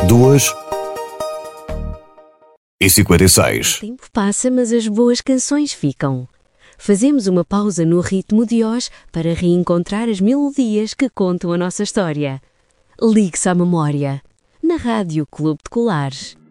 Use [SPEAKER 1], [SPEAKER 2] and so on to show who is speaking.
[SPEAKER 1] 2h56.
[SPEAKER 2] O tempo passa, mas as boas canções ficam. Fazemos uma pausa no ritmo de hoje para reencontrar as melodias que contam a nossa história. Ligue-se à memória. Na Rádio Clube de Colares.